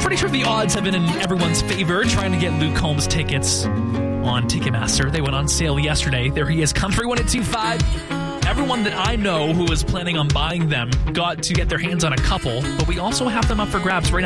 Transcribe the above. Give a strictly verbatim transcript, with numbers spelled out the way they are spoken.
pretty sure the odds have been in everyone's favor trying to get Luke Combs tickets on Ticketmaster. They went on sale yesterday. There he is, Country one oh two point five. Everyone that I know who was planning on buying them got to get their hands on a couple, but we also have them up for grabs right now.